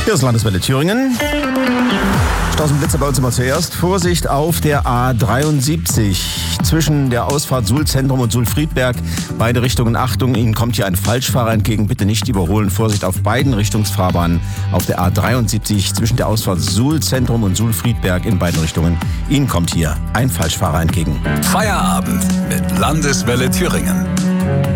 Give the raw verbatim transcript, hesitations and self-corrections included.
Hier ist Landeswelle Thüringen. Straßenblitzer bei uns immer zuerst. Vorsicht auf der A dreiundsiebzig zwischen der Ausfahrt Suhl-Zentrum und Suhl-Friedberg. Beide Richtungen, Achtung, Ihnen kommt hier ein Falschfahrer entgegen. Bitte nicht überholen. Vorsicht auf beiden Richtungsfahrbahnen auf der A dreiundsiebzig zwischen der Ausfahrt Suhl-Zentrum und Suhl-Friedberg in beiden Richtungen. Ihnen kommt hier ein Falschfahrer entgegen. Feierabend mit Landeswelle Thüringen.